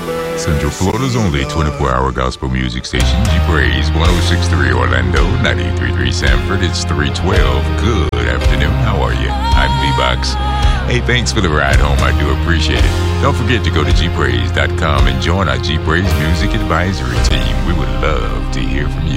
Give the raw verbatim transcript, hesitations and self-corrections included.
Central Florida's only twenty-four hour gospel music station, G-Praise, one oh six point three Orlando, ninety-eight point three Sanford. It's three twelve. Good afternoon. How are you? I'm V-Box. Hey, thanks for the ride home. I do appreciate it. Don't forget to go to G Praise dot com and join our G-Praise Music Advisory Team. We would love to hear from you.